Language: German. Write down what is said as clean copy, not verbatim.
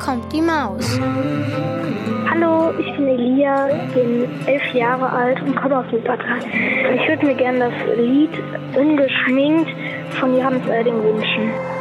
kommt die Maus. Hallo, ich bin Elia, bin 11 Jahre alt und komme aus Wuppertal. Ich würde mir gerne das Lied Ungeschminkt von Johannes Oerding wünschen.